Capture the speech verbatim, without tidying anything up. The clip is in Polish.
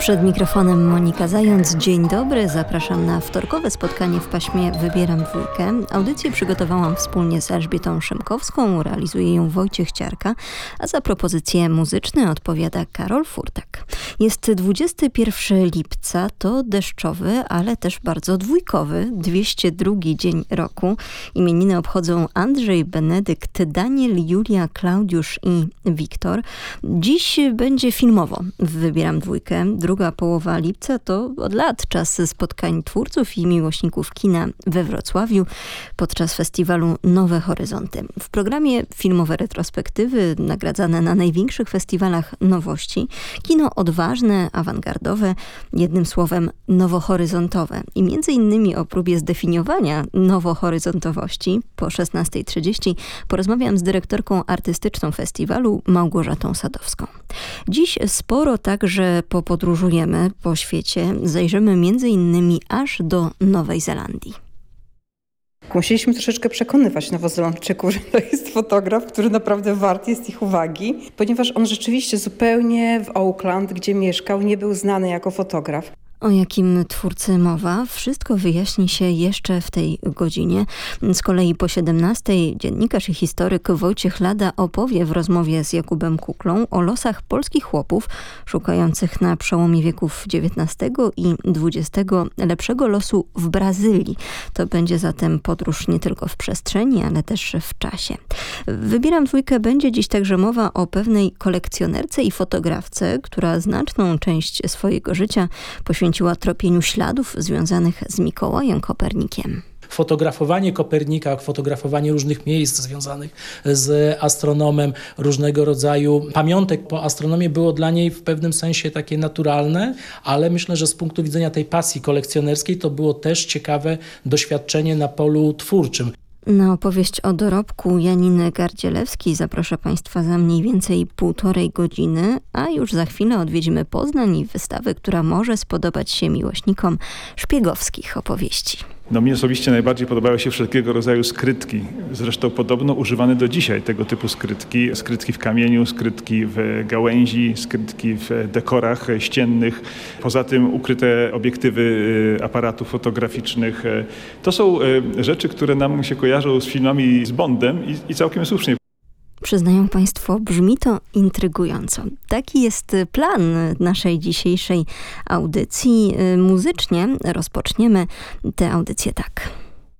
Przed mikrofonem Monika Zając. Dzień dobry, zapraszam na wtorkowe spotkanie w paśmie Wybieram Dwójkę. Audycję przygotowałam wspólnie z Elżbietą Szymkowską, realizuje ją Wojciech Ciarka, a za propozycje muzyczne odpowiada Karol Furtak. Jest dwudziestego pierwszego lipca, to deszczowy, ale też bardzo dwójkowy, dwieście drugi dzień roku. Imieniny obchodzą Andrzej, Benedykt, Daniel, Julia, Klaudiusz i Wiktor. Dziś będzie filmowo w Wybieram Dwójkę. Druga połowa lipca to od lat czas spotkań twórców i miłośników kina we Wrocławiu podczas festiwalu Nowe Horyzonty. W programie filmowe retrospektywy nagradzane na największych festiwalach nowości, kino odważne, awangardowe, jednym słowem nowohoryzontowe. I między innymi o próbie zdefiniowania nowohoryzontowości po szesnastej trzydzieści porozmawiam z dyrektorką artystyczną festiwalu Małgorzatą Sadowską. Dziś sporo także popodróżujemy po świecie, zajrzymy między innymi aż do Nowej Zelandii. Musieliśmy troszeczkę przekonywać Nowozelandczyków, że to jest fotograf, który naprawdę wart jest ich uwagi, ponieważ on rzeczywiście zupełnie w Auckland, gdzie mieszkał, nie był znany jako fotograf. O jakim twórcy mowa? Wszystko wyjaśni się jeszcze w tej godzinie. Z kolei po siedemnastej dziennikarz i historyk Wojciech Lada opowie w rozmowie z Jakubem Kuklą o losach polskich chłopów szukających na przełomie wieków dziewiętnastego i dwudziestego lepszego losu w Brazylii. To będzie zatem podróż nie tylko w przestrzeni, ale też w czasie. Wybieram Dwójkę będzie dziś także mowa o pewnej kolekcjonerce i fotografce, która znaczną część swojego życia poświęciła tropieniu śladów związanych z Mikołajem Kopernikiem. Fotografowanie Kopernika, fotografowanie różnych miejsc związanych z astronomem, różnego rodzaju pamiątek po astronomii było dla niej w pewnym sensie takie naturalne, ale myślę, że z punktu widzenia tej pasji kolekcjonerskiej to było też ciekawe doświadczenie na polu twórczym. Na opowieść o dorobku Janiny Gardzielewskiej zaproszę Państwa za mniej więcej półtorej godziny, a już za chwilę odwiedzimy Poznań i wystawę, która może spodobać się miłośnikom szpiegowskich opowieści. No mnie osobiście najbardziej podobały się wszelkiego rodzaju skrytki. Zresztą podobno używane do dzisiaj tego typu skrytki. Skrytki w kamieniu, skrytki w gałęzi, skrytki w dekorach ściennych. Poza tym ukryte obiektywy aparatów fotograficznych. To są rzeczy, które nam się kojarzą z filmami z Bondem i, i całkiem słusznie. Przyznają Państwo, brzmi to intrygująco. Taki jest plan naszej dzisiejszej audycji. Muzycznie rozpoczniemy tę audycję tak.